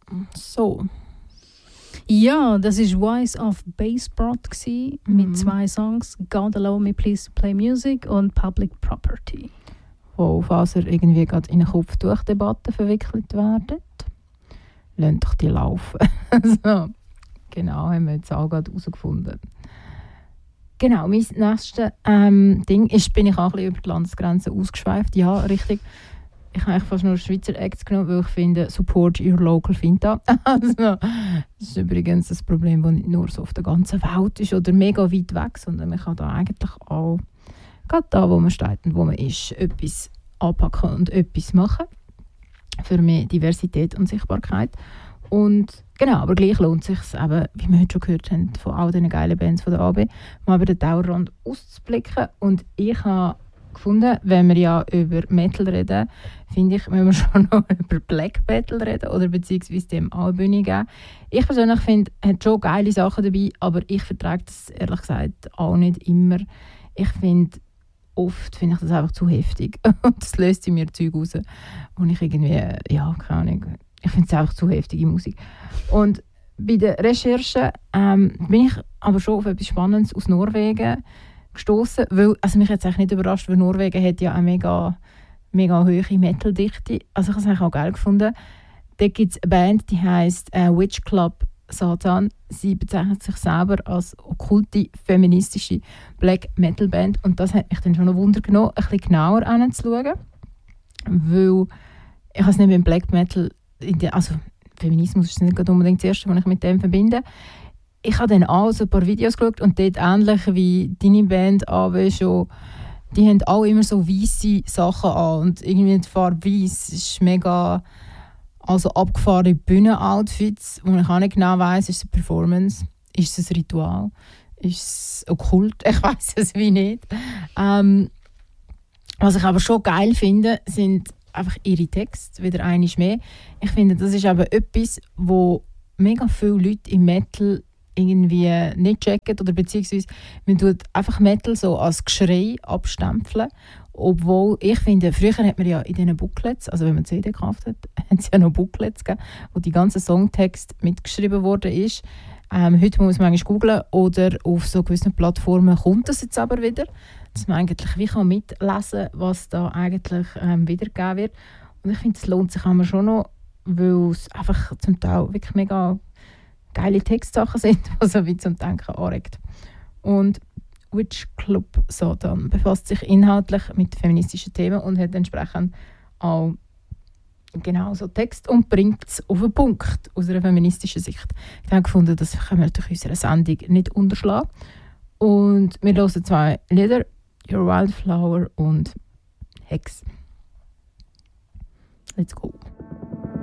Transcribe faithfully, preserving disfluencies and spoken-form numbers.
So. Ja, das war Voice of Bassbrot mhm. mit zwei Songs, God Allow Me Please Play Music und Public Property. Wo Faser irgendwie gerade in eine Kopftuchdebatte verwickelt werden. Lasst doch die laufen. So. Genau, haben wir jetzt auch gerade herausgefunden. Genau, mein nächstes ähm, Ding ist, bin ich auch ein bisschen über die Landesgrenze ausgeschweift. Ja, richtig. Ich habe eigentlich fast nur Schweizer Acts genommen, weil ich finde, support your local Finta. Also, das ist übrigens ein Problem, das nicht nur so auf der ganzen Welt ist oder mega weit weg, sondern man kann da eigentlich auch, gerade da, wo man steht und wo man ist, etwas anpacken und etwas machen für mehr Diversität und Sichtbarkeit. Und genau, aber gleich lohnt es sich eben, wie wir heute schon gehört haben, von all diesen geilen Bands von der A B, mal über den Dauerrand auszublicken. Und ich habe gefunden, wenn wir ja über Metal reden, finde ich, müssen wir schon noch über Black Metal reden oder beziehungsweise dem auch eine Bühne geben. Ich persönlich finde, es hat schon geile Sachen dabei, aber ich vertrage das ehrlich gesagt auch nicht immer. Ich finde, oft finde ich das einfach zu heftig und das löst in mir Zeug raus, und ich irgendwie, ja, keine Ahnung, ich finde es einfach zu heftige Musik. Und bei der Recherche ähm, bin ich aber schon auf etwas Spannendes aus Norwegen gestoßen, weil, also mich hat es eigentlich nicht überrascht, weil Norwegen hat ja eine mega, mega hohe Metal-Dichte. Also ich habe es eigentlich auch geil gefunden. Da gibt es eine Band, die heisst äh, Witch Club Satan. Sie bezeichnet sich selber als okkulte, feministische Black Metal Band, und das hat mich dann schon ein Wunder genommen, ein bisschen genauer anzuschauen, weil ich habe es nicht mit Black Metal, in der, also Feminismus ist nicht unbedingt das Erste, was ich mit dem verbinde. Ich habe dann auch so ein paar Videos geschaut und dort ähnlich wie deine Band A W schon, die haben auch immer so weisse Sachen an und irgendwie die Farbe weiss ist mega, also abgefahrene Bühnenoutfits, wo ich auch nicht genau weiss, ist es eine Performance, ist es ein Ritual, ist es okkult, ich weiss es wie nicht. Ähm, was ich aber schon geil finde, sind einfach ihre Texte, wieder einmal mehr. Ich finde, das ist aber etwas, wo mega viele Leute im Metal irgendwie nicht checken, oder beziehungsweise man tut einfach Metal so als Geschrei abstempeln, obwohl ich finde, früher hat man ja in diesen Booklets, also wenn man C D gekauft hat, haben es ja noch Booklets gegeben, wo die ganze Songtext mitgeschrieben worden ist. Ähm, heute muss man manchmal googlen oder auf so gewissen Plattformen kommt das jetzt aber wieder, dass man eigentlich wie kann mitlesen, was da eigentlich ähm, wiedergegeben wird. Und ich finde, es lohnt sich immer schon noch, weil es einfach zum Teil wirklich mega geile Textsachen sind, die so wie zum Denken anregt. Und Witch Club Satan befasst sich inhaltlich mit feministischen Themen und hat entsprechend auch genau so Text und bringt es auf den Punkt aus einer feministischen Sicht. Ich habe gefunden, das können wir durch unsere Sendung nicht unterschlagen. Und wir hören zwei Lieder, Your Wildflower und Hex. Let's go.